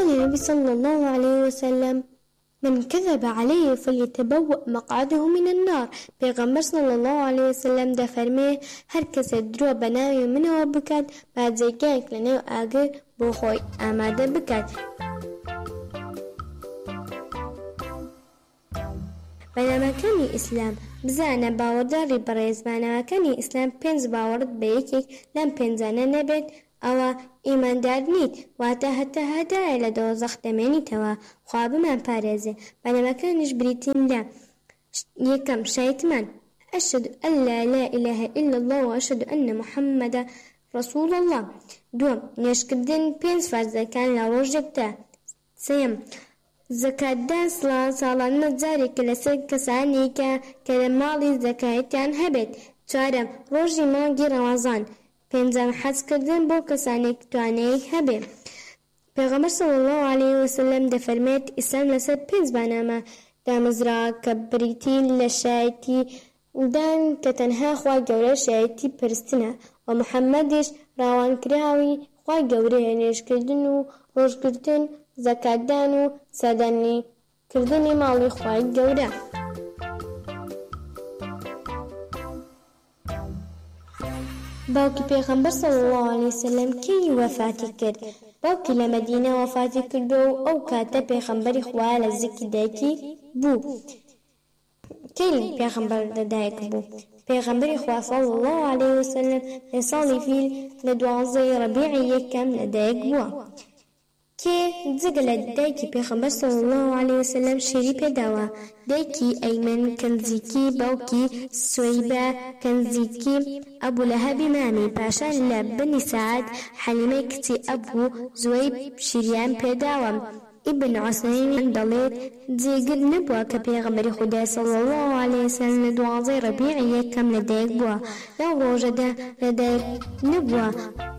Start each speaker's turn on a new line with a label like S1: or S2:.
S1: قال النبي صلى الله عليه وسلم: من كذب عليه فليتبوأ مقعده من النار. پیغمبر صلی الله علیه وسلم دا فرمي هر کس درو بناوی منو بکد بعد زیگهک لنو آگر بو خوی آماده بکد. بەنامەکانی ئیسلام بزانە باوەڕداری بەڕێز بەنامەکانی ئیسلام 5 باوەڕت بە یەکێک لەم 5 نەبێت ئەوە ئیماندار نیت، واتە هەتا هەدایە لە دۆزەخ دەمێنیتەوە، خوا بمان پارێزێ. بەنامەکانیش بریتین لە: یەکەم شایتمان ئەشهد ئەن لا إله إلا الله وأشهد أن محمد رسول الله. دووەم نوێژکردن 5 فەرزەکان لە ڕۆژێکدا. سێم زەکاتدان ساڵانە جارێکە لەسەر کەسانی کە لە ماڵی زەکایەتیان هەبێت. چوارەم ڕۆژی مانگی ڕەمەزان. پێنجەم حەجکردن بۆ کەسانێک توانایی هەبێ. پێغەمبەر صلی الله علیه وسلم دەفەرمێت ئیسلام لەسەر 5 بانامە دامەزراوە کە بریتین لە شایەتی دان کە تەنها خوا گەورە شایەتی پەرستنە و محەممەدیش ڕاوانکراوی خوا گەورەیە. نوێژکردن و ڕۆژگرتن، زەکاتدان و سەدەنی کردنی ماڵی خوای گەورە. باوکی پێغەمبەر صلی الله علیه وسلم کەی وەفاتی کرد؟ باوکی لە مەدینە وەفاتی کردو و ئەو کاتە پێغەمبەری خوا لە زیکی دایکی بوو. کەی پێغەمبەر لەدایک بوو؟ پێغەمبەری خوا صلی الله علیه وسلم لە ساڵی فیل لە 12 ڕەبیعی یەکەم لەدایک بووە. کێ جگە لە دایکی پێغەمبەر صلی الله علیه وسلم شێری پێداوە. دایکی ئەیمن کەنزیکی باوکی سوەیبە کەنزیکی ئەبوو لەهەبی مامی پاشا لە بنی سەعد حەلیمەی کچی ئەبوو زوەیب شیریان پێداوە. ئیبن عوسەیمین دەڵێت جێگر نەبووە کە پێغەمبەری خودای صلی الله علیه وسلم لە 12 ڕەبیعی یەکەم لەدایک بووە. لەو ڕۆژەدا لەدایک نەبووە